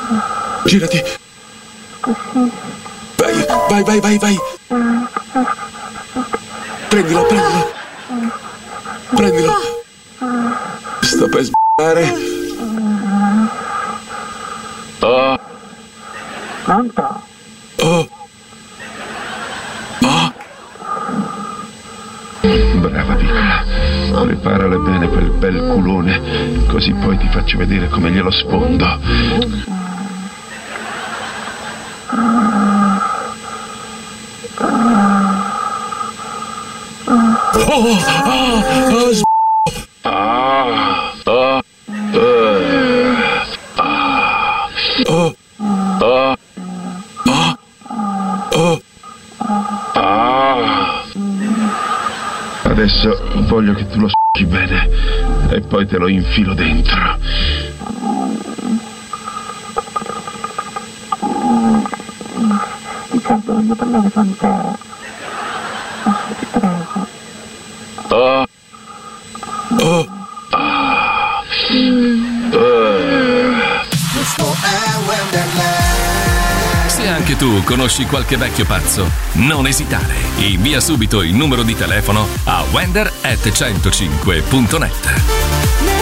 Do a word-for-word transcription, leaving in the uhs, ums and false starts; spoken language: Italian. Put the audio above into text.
Girati. Vai, vai, vai, vai, vai. Prendila, prendila. Prendila. Sta per sbagliare. Oh. Pronto? Oh. Oh. Brava piccola. Preparale bene quel bel culone, così poi ti faccio vedere come glielo sfondo. Oh, ah, ah, s- Ah, ah, ah, oh, ah, ah, oh. ah. Adesso voglio che tu lo s***i bene e poi te lo infilo dentro. Riccardo, voglio parlare con te. Oh, ti prego. Oh, Oh. ah, uh. Se anche tu conosci qualche vecchio pazzo, non esitare. Invia subito il numero di telefono a wender at centocinque punto net.